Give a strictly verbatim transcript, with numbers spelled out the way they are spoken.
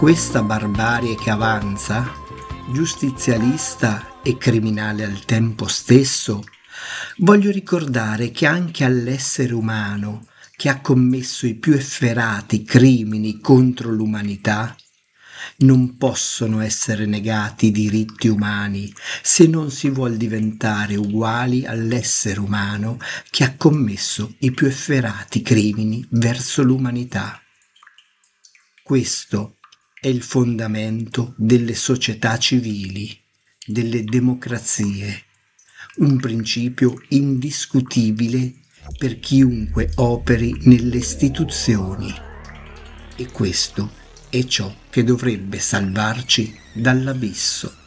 questa barbarie che avanza, giustizialista e criminale al tempo stesso, voglio ricordare che anche all'essere umano che ha commesso i più efferati crimini contro l'umanità, non possono essere negati i diritti umani se non si vuol diventare uguali all'essere umano che ha commesso i più efferati crimini verso l'umanità. Questo è il fondamento delle società civili, delle democrazie, un principio indiscutibile per chiunque operi nelle istituzioni. E questo è ciò che dovrebbe salvarci dall'abisso.